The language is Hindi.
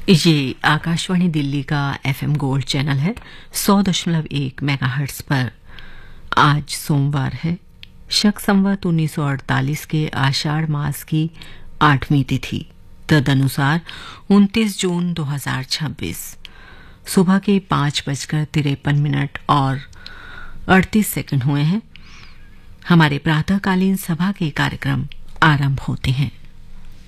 ये आकाशवाणी दिल्ली का एफएम गोल्ड चैनल है 100.1 मेगाहर्ट्ज पर। आज सोमवार है, शक संवत 1948 के आषाढ़ मास की 8वीं तिथि, तदनुसार 29 जून 2026। सुबह के 5:53 और 38 सेकंड हुए हैं। हमारे प्रातःकालीन सभा के कार्यक्रम आरंभ होते हैं।